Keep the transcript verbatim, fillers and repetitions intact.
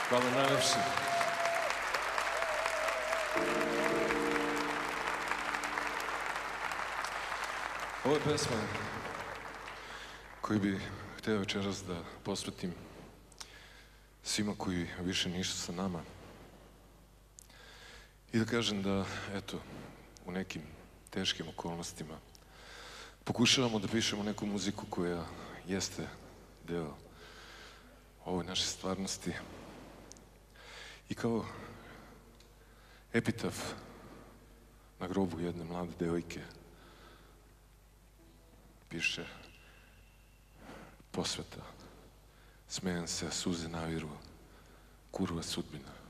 Hvala najlepše. Ovo je pesma koju bih hteo večeras da posvetim svima koji više nisu sa nama. I da kažem da, eto, u nekim teškim okolnostima pokušavamo da pišemo neku muziku koja jeste deo ove naše stvarnosti. I kao epitaf na grobu jedne mlade devojke piše posveta. Smejem se, a suze naviru, kurva sudbina.